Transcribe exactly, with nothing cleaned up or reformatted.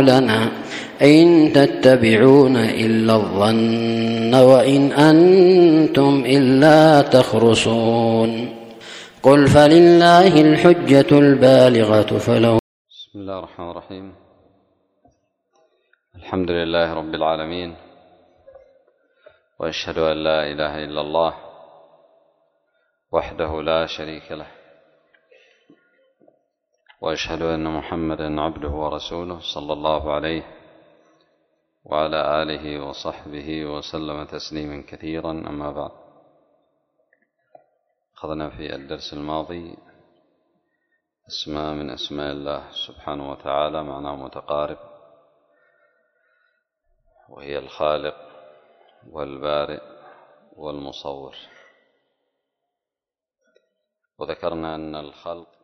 لنا إن تتبعون إلا الظن وإن أنتم إلا تخرصون قل فلله الحجة البالغة فلو. بسم الله الرحمن الرحيم. الحمد لله رب العالمين، وأشهد أن لا إله إلا الله وحده لا شريك له، وأشهد أن محمدا عبده ورسوله صلى الله عليه وعلى آله وصحبه وسلم تسليما كثيرا. أما بعد، أخذنا في الدرس الماضي اسماء من أسماء الله سبحانه وتعالى معناه متقارب، وهي الخالق والبارئ والمصور. وذكرنا أن الخلق